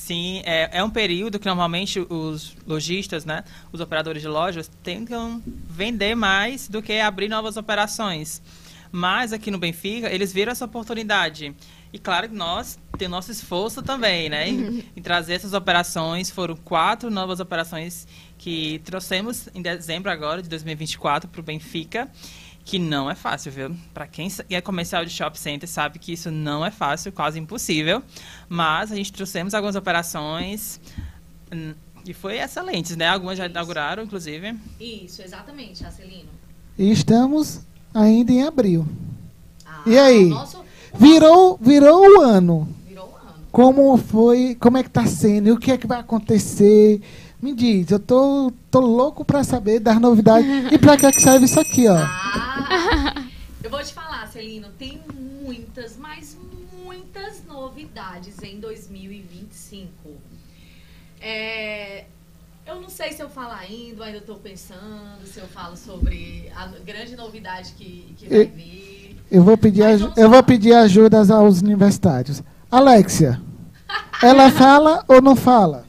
Sim, é um período que normalmente os lojistas, né, os operadores de lojas, tentam vender mais do que abrir novas operações. Mas aqui no Benfica, eles viram essa oportunidade. E claro que nós temos nosso esforço também, né, em trazer essas operações. Foram 4 novas operações que trouxemos em dezembro agora, de 2024, para o Benfica. Que não é fácil, viu? Para quem é comercial de shopping center sabe que isso não é fácil, quase impossível. Mas a gente trouxemos algumas operações e foi excelentes, né? Algumas já inauguraram, inclusive. Isso, exatamente, Arcelino. E estamos ainda em abril. E o aí? Virou o ano. Virou o ano. Como foi? Como é que tá sendo? E o que é que vai acontecer? Me diz, eu tô louco pra saber das novidades. E pra que serve isso aqui, ó? Eu vou te falar, Celino, tem muitas, mas muitas novidades em 2025. Eu não sei se eu falo ainda tô pensando, se eu falo sobre a grande novidade que vai vir. Eu vou pedir ajuda aos universitários. Alexia, ela fala ou não fala?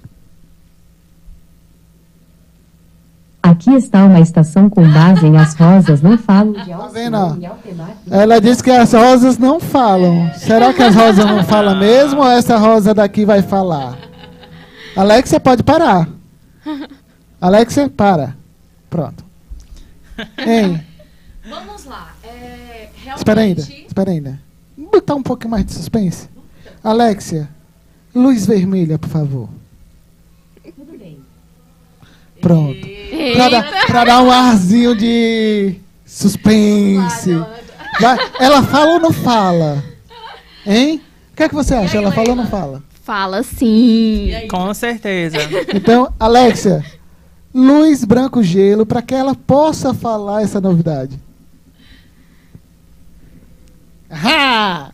Aqui está uma estação com base em As Rosas Não Falam de Alcimar e Altemar. Ela disse que as rosas não falam. Será que as rosas não falam mesmo ou essa rosa daqui vai falar? Alexia, pode parar. Alexia, para. Pronto. Hein? Vamos lá. Realmente... Espera ainda. Vamos botar um pouquinho mais de suspense? Alexia, luz vermelha, por favor. Tudo bem. Pronto. Pra dar um arzinho de suspense. Ela fala ou não fala? Hein? O que é que você acha? Ela fala ou não fala? Fala sim. Com certeza. Então, Alexia, luz branco gelo para que ela possa falar essa novidade. Ah!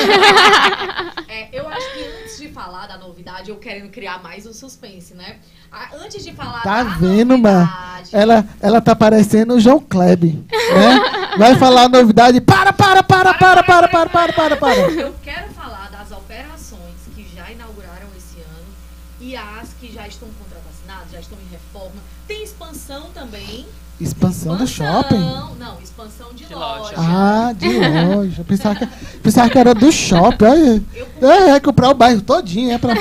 Eu acho que antes de falar da novidade, eu querendo criar mais um suspense, né? Antes de falar tá da vendo, novidade... Ela tá parecendo o João Kleber, né? Vai falar a novidade, para! Eu quero falar das operações que já inauguraram esse ano e as que já estão contravacinadas, já estão em reforma. Tem expansão também. Expansão do shopping? Não, expansão de loja. Ah, de loja. Pensava que era do shopping. É comprar o bairro todinho, pra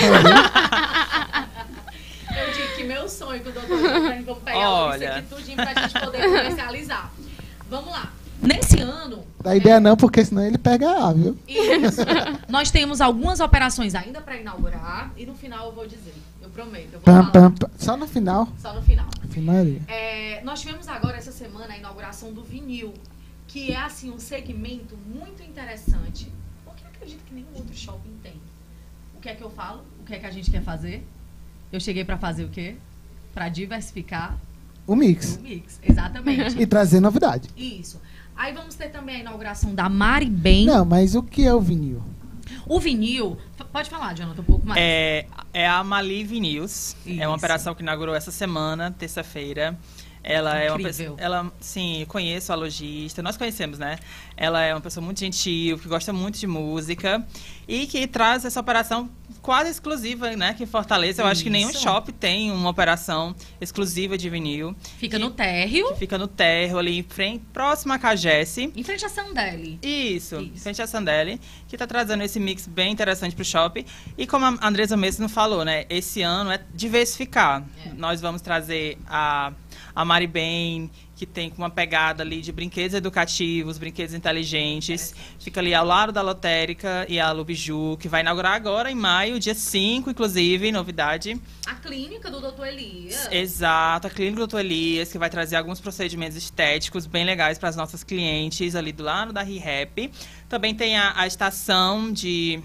fazer. Eu digo que meu sonho com o doutor vamos pegar isso aqui tudinho pra gente poder comercializar. Vamos lá. Nesse ano... Dá ideia não, porque senão ele pega A, viu? Isso. Nós temos algumas operações ainda para inaugurar e no final eu vou dizer. Eu prometo. Eu vou falar. Só no final? Só no final. Finaria. Nós tivemos agora, essa semana, a inauguração do vinil, que é, assim, um segmento muito interessante, porque eu acredito que nenhum outro shopping tem. O que é que eu falo? O que é que a gente quer fazer? Eu cheguei para fazer o quê? Para diversificar o mix. O mix, exatamente. E trazer novidade. Isso. Aí vamos ter também a inauguração da Mari Bem. Não, mas o que é o vinil? O vinil... Pode falar, Jonathan, um pouco mais. É a Mali Vinils. Isso. É uma operação que inaugurou essa semana, terça-feira. Ela é uma pessoa... Sim, conheço a lojista. Nós conhecemos, né? Ela é uma pessoa muito gentil, que gosta muito de música. E que traz essa operação quase exclusiva, né? Que em Fortaleza, eu acho que nenhum shopping tem uma operação exclusiva de vinil. Fica no térreo. Que fica no térreo, ali em frente, próximo à Cagesse. Em frente à Sandeli. Isso, em frente à Sandeli, que está trazendo esse mix bem interessante para o shopping. E como a Andresa mesmo falou, né? Esse ano é diversificar. Nós vamos trazer a Mari Bem, que tem uma pegada ali de brinquedos educativos, brinquedos inteligentes. Fica ali ao lado da Lotérica e a Lubiju, que vai inaugurar agora em maio, dia 5, inclusive, novidade. A clínica do Dr. Elias. Exato, a clínica do Dr. Elias, que vai trazer alguns procedimentos estéticos bem legais para as nossas clientes ali do lado da ReHap. Também tem a estação de...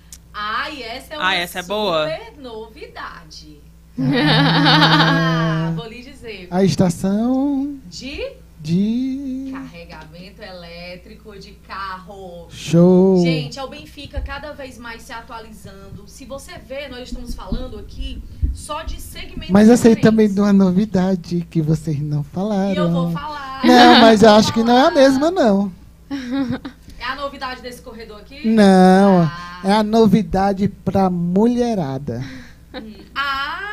E essa é uma essa é boa. Super novidade. Vou lhe dizer. A estação de carregamento elétrico de carro. Show. Gente, o Benfica cada vez mais se atualizando. Se você vê, nós estamos falando aqui só de segmentos. Mas eu sei também de uma novidade que vocês não falaram. E eu vou falar. Não, mas eu acho que não é a mesma, não. É a novidade desse corredor aqui? Não, é a novidade pra mulherada. Ah,